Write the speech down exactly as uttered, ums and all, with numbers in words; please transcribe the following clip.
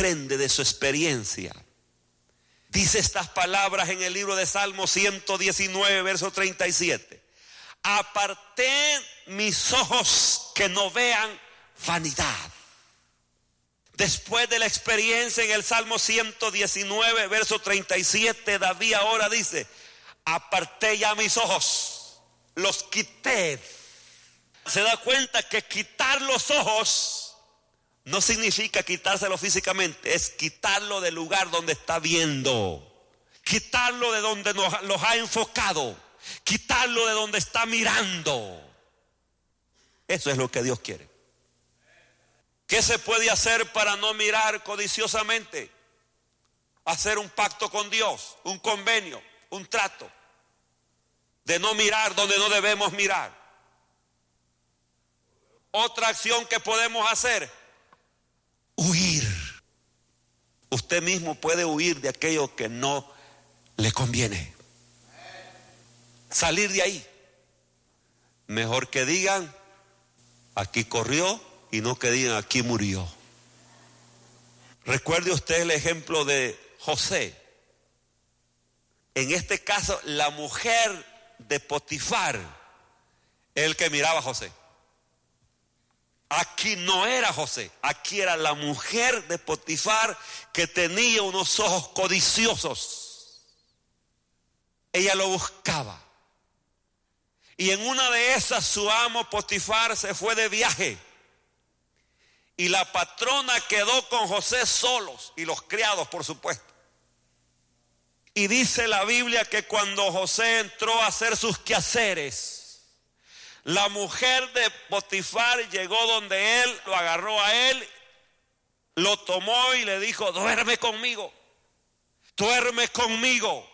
aprende de su experiencia. Dice estas palabras en el libro de Salmo ciento diecinueve, verso treinta y siete. Aparté mis ojos que no vean vanidad. Después de la experiencia en el Salmo ciento diecinueve, verso treinta y siete, David ahora dice, aparté ya mis ojos, los quité. Se da cuenta que quitar los ojos no significa quitárselo físicamente, es quitarlo del lugar donde está viendo, quitarlo de donde nos, los ha enfocado, quitarlo de donde está mirando. Eso es lo que Dios quiere. ¿Qué se puede hacer para no mirar codiciosamente? Hacer un pacto con Dios, un convenio, un trato de no mirar donde no debemos mirar. Otra acción que podemos hacer, huir. Usted mismo puede huir de aquello que no le conviene. Salir de ahí. Mejor que digan, aquí corrió, y no que digan, aquí murió. Recuerde usted el ejemplo de José. En este caso, la mujer de Potifar es el que miraba a José. Aquí no era José, aquí era la mujer de Potifar que tenía unos ojos codiciosos. Ella lo buscaba. Y en una de esas su amo Potifar se fue de viaje. Y la patrona quedó con José solos y los criados, por supuesto. Y dice la Biblia que cuando José entró a hacer sus quehaceres, la mujer de Potifar llegó donde él, lo agarró a él, lo tomó y le dijo, duerme conmigo, duerme conmigo.